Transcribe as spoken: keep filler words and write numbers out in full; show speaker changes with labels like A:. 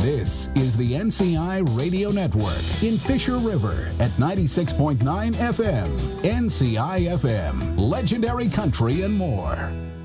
A: This is the N C I Radio Network in Fisher River at ninety-six point nine F M. N C I F M, legendary country and more.